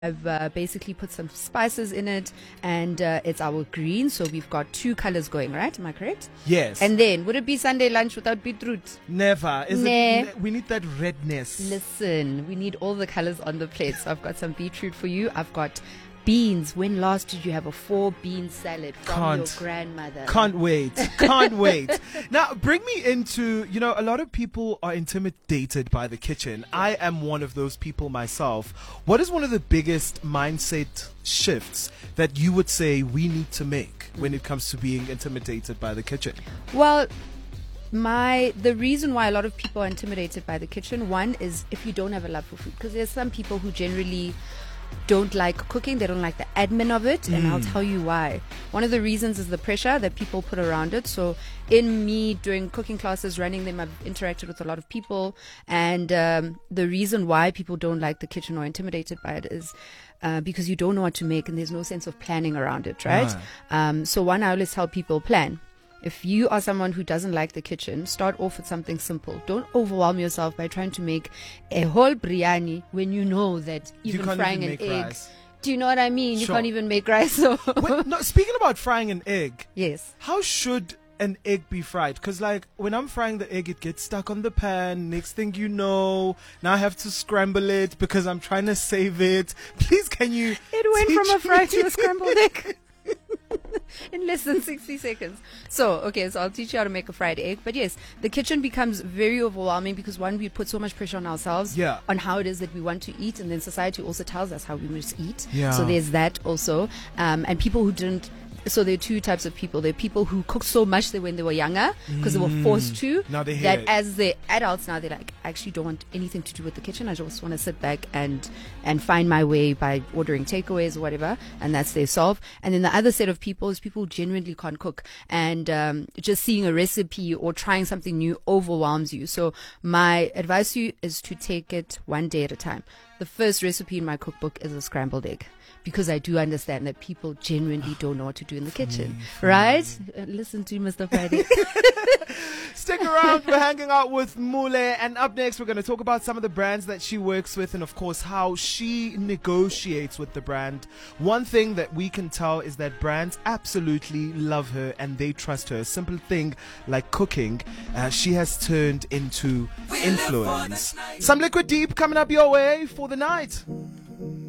I've basically put some spices in it, and it's our green. So we've got two colors going, right? Am I correct? Yes. And then, would it be Sunday lunch without beetroot? Never. Nah. We need that redness. Listen, we need all the colors on the plate. So I've got some beetroot for you. I've got beans. When last did you have a 4-bean salad from your grandmother? Can't wait. Can't wait. Now, bring me into, a lot of people are intimidated by the kitchen. I am one of those people myself. What is one of the biggest mindset shifts that you would say we need to make when it comes to being intimidated by the kitchen? Well, the reason why a lot of people are intimidated by the kitchen, one is if you don't have a love for food, because there's some people who generally don't like cooking, they don't like the admin of it, and I'll tell you why. One of the reasons is the pressure that people put around it. So in me doing cooking classes, running them, I've interacted with a lot of people, and the reason why people don't like the kitchen or intimidated by it is because you don't know what to make and there's no sense of planning around it, right? So one, I always tell people, plan. If you are someone who doesn't like the kitchen, start off with something simple. Don't overwhelm yourself by trying to make a whole biryani when you know that even frying an egg. Rice. Do you know what I mean? Sure. You can't even make rice. So Wait, no, speaking about frying an egg, yes. how should an egg be fried? Because when I'm frying the egg, it gets stuck on the pan. Next thing you know, now I have to scramble it because I'm trying to save it. Please, can you It went teach from a fry to me? a scrambled egg. In less than 60 seconds. So I'll teach you how to make a fried egg. But yes, the kitchen becomes very overwhelming because one, we put so much pressure on ourselves on how it is that we want to eat, and then society also tells us how we must eat. So there's that also. And people who didn't. So there are two types of people. There are people who cooked so much when they were younger because they were forced to. Now they hate that it. as they're adults now, they're like, I actually don't want anything to do with the kitchen. I just want to sit back and find my way by ordering takeaways or whatever. And that's their solve. And then the other set of people is people who genuinely can't cook. And just seeing a recipe or trying something new overwhelms you. So my advice to you is to take it one day at a time. The first recipe in my cookbook is a scrambled egg, because I do understand that people genuinely don't know what to do in the kitchen, right? Listen to Mr. Friday. Stick around. We're hanging out with Mule, and up next we're going to talk about some of the brands that she works with and of course how she negotiates with the brand. One thing that we can tell is that brands absolutely love her and they trust her. A simple thing like cooking, she has turned into influence. Some Liquid Deep coming up your way for the night.